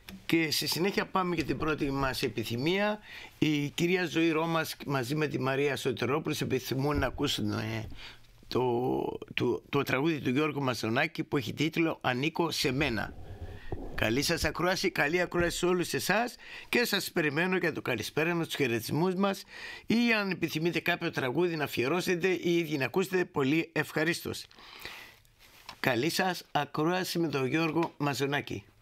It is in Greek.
Και στη συνέχεια πάμε για την πρώτη μας επιθυμία. Η κυρία Ζωή Ρώμας μαζί με τη Μαρία Σωτερόπουλος επιθυμούν να ακούσουν το τραγούδι του Γιώργου Μαζονάκη που έχει τίτλο «Ανήκω σε μένα». Καλή σας ακρόαση, καλή ακρόαση σε όλους εσάς και σας περιμένω για το καλησπέρα μας, τους χαιρετισμούς μας, ή αν επιθυμείτε κάποιο τραγούδι να αφιερώσετε ή ήδη να ακούσετε, πολύ ευχαρίστως. Καλή σας ακρόαση με τον Γιώργο Μαζονάκη.